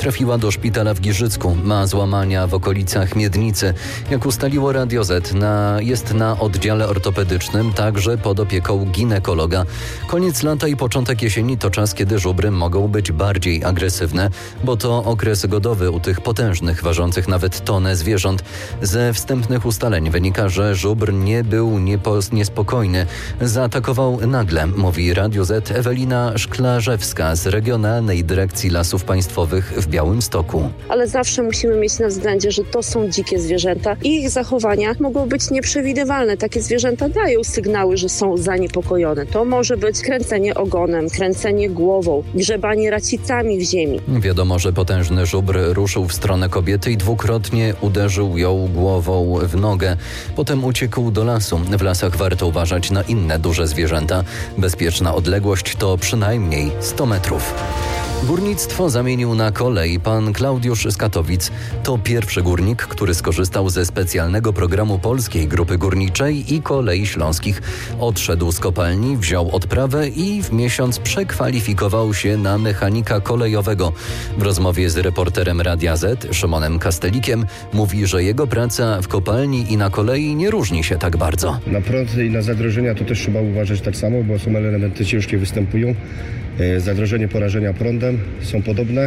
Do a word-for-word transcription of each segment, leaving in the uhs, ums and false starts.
Trafiła do szpitala w Giżycku. Ma złamania w okolicach miednicy. Jak ustaliło Radio Z, na, jest na oddziale ortopedycznym, także pod opieką ginekologa. Koniec lata i początek jesieni to czas, kiedy żubry mogą być bardziej agresywne, bo to okres godowy u tych potężnych, ważących nawet tonę zwierząt. Ze wstępnych ustaleń wynika, że żubr nie był niepo- niespokojny. Zaatakował nagle, mówi Radio Z Ewelina Szklarzewska z Regionalnej Dyrekcji Lasów Państwowych w Białymstoku. Ale zawsze musimy mieć na względzie, że to są dzikie zwierzęta i ich zachowania mogą być nieprzewidywalne. Takie zwierzęta dają sygnały, że są zaniepokojone. To może być kręcenie ogonem, kręcenie głową, grzebanie racicami w ziemi. Wiadomo, że potężny żubr ruszył w stronę kobiety i dwukrotnie uderzył ją głową w nogę. Potem uciekł do lasu. W lasach warto uważać na inne duże zwierzęta. Bezpieczna odległość to przynajmniej sto metrów. Górnictwo zamienił na kolej pan Klaudiusz z Katowic. To pierwszy górnik, który skorzystał ze specjalnego programu Polskiej Grupy Górniczej i Kolei Śląskich. Odszedł z kopalni, wziął odprawę i w miesiąc przekwalifikował się na mechanika kolejowego. W rozmowie z reporterem Radia Z, Szymonem Kastelikiem, mówi, że jego praca w kopalni i na kolei nie różni się tak bardzo. Na prąd i na zagrożenia to też trzeba uważać tak samo, bo są elementy ciężkie występują. Zagrożenie porażenia prądem są podobne.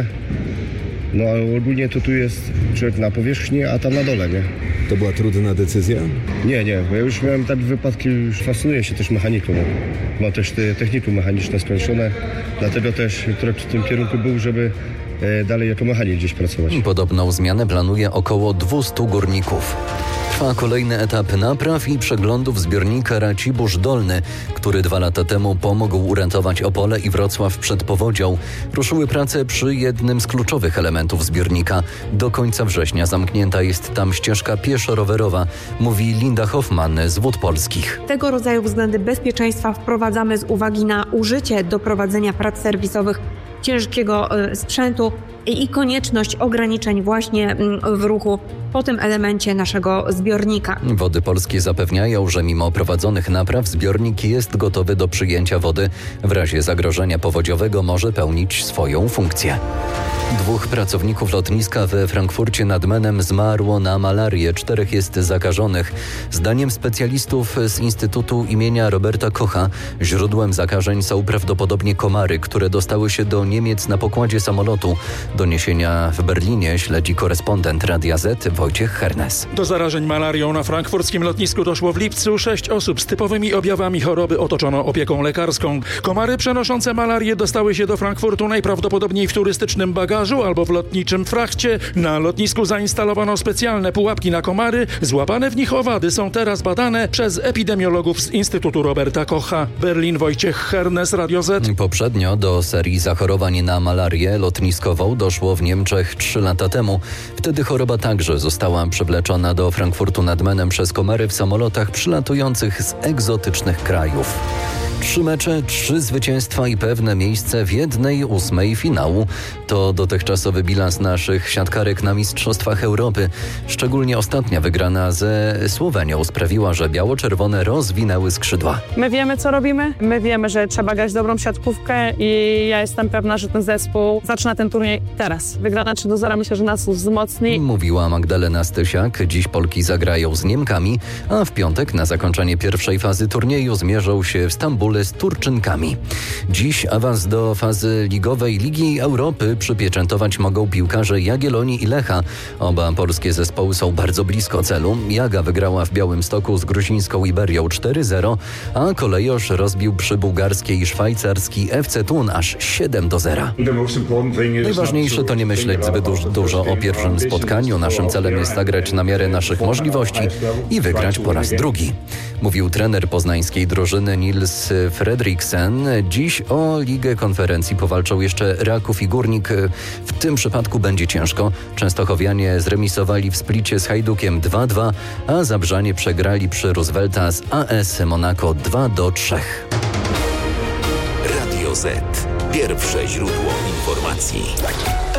No a ogólnie to tu jest człowiek na powierzchni, a tam na dole, nie? To była trudna decyzja? Nie, nie, bo ja już miałem takie wypadki, już fascynuję się też mechaniką. Mam też te technikum mechaniczne skończone, dlatego też trochę w tym kierunku był, żeby dalej jako mechanik gdzieś pracować. Podobną zmianę planuje około dwieście górników. Trwa kolejny etap napraw i przeglądów zbiornika Racibórz Dolny, który dwa lata temu pomógł uratować Opole i Wrocław przed powodzią. Ruszyły prace przy jednym z kluczowych elementów zbiornika. Do końca września zamknięta jest tam ścieżka pieszo-rowerowa, mówi Linda Hoffman z Wód Polskich. Tego rodzaju względy bezpieczeństwa wprowadzamy z uwagi na użycie do prowadzenia prac serwisowych ciężkiego sprzętu i konieczność ograniczeń właśnie w ruchu po tym elemencie naszego zbiornika. Wody Polskie zapewniają, że mimo prowadzonych napraw zbiornik jest gotowy do przyjęcia wody. W razie zagrożenia powodziowego może pełnić swoją funkcję. Dwóch pracowników lotniska we Frankfurcie nad Menem zmarło na malarię. Czterech jest zakażonych. Zdaniem specjalistów z Instytutu imienia Roberta Kocha źródłem zakażeń są prawdopodobnie komary, które dostały się do Niemiec na pokładzie samolotu. Doniesienia w Berlinie śledzi korespondent Radia Z Wojciech Hernes. Do zarażeń malarią na frankfurckim lotnisku doszło w lipcu. Sześć osób z typowymi objawami choroby otoczono opieką lekarską. Komary przenoszące malarię dostały się do Frankfurtu najprawdopodobniej w turystycznym bagażu albo w lotniczym frachcie. Na lotnisku zainstalowano specjalne pułapki na komary. Złapane w nich owady są teraz badane przez epidemiologów z Instytutu Roberta Kocha. Berlin, Wojciech Hernes, Radio Z. Poprzednio do serii zachorowań na malarię lotniskową doszło w Niemczech trzy lata temu. Wtedy choroba także została przywleczona do Frankfurtu nad Menem przez komary w samolotach przylatujących z egzotycznych krajów. Trzy mecze, trzy zwycięstwa i pewne miejsce w jednej ósmej finału. To dotychczasowy bilans naszych siatkarek na Mistrzostwach Europy. Szczególnie ostatnia wygrana ze Słowenią sprawiła, że biało-czerwone rozwinęły skrzydła. My wiemy, co robimy. My wiemy, że trzeba grać dobrą siatkówkę i ja jestem pewna, że ten zespół zaczyna ten turniej teraz. Wygrana trzy do zera myślę, że nas wzmocni. Mówiła Magdalena Stysiak. Dziś Polki zagrają z Niemkami, a w piątek na zakończenie pierwszej fazy turnieju zmierzą się w Stambule z Turczynkami. Dziś awans do fazy ligowej Ligi Europy przypieczętować mogą piłkarze Jagiellonii i Lecha. Oba polskie zespoły są bardzo blisko celu. Jaga wygrała w Białymstoku z gruzińską Iberią cztery zero, a Kolejosz rozbił przy bułgarskiej szwajcarski F C Thun aż siedem do zera. Najważniejsze to nie myśleć zbyt dużo o pierwszym spotkaniu. Naszym celem jest zagrać na miarę naszych możliwości i wygrać po raz drugi, mówił trener poznańskiej drużyny Nils Fredriksen. Dziś o Ligę Konferencji powalczą jeszcze Raków i Górnik. W tym przypadku będzie ciężko. Częstochowianie zremisowali w Splicie z Hajdukiem dwa dwa, a Zabrzanie przegrali przy Roosevelta z A S Monaco dwa do trzech. Radio Z. Pierwsze źródło informacji.